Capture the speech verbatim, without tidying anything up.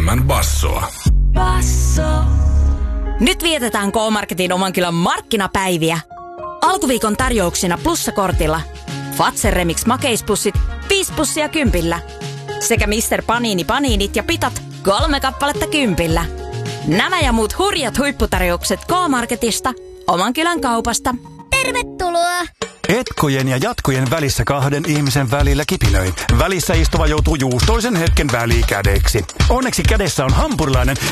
enemmän bassoa. Basso. Nyt vietetään K-Marketin oman kylän markkinapäiviä. Alkuviikon tarjouksina plussakortilla. Fazer Remix makeispussit, viisi pussia kympillä. Sekä mister Panini paniinit ja pitat, kolme kappaletta kympillä. Nämä ja muut hurjat huipputarjoukset K-Marketista, oman kylän kaupasta. Tervetuloa! Etkojen ja jatkojen välissä kahden ihmisen välillä kipinöin. Välissä istuva joutuu juustoisen hetken välikädeksi. Onneksi kädessä on hampurilainen,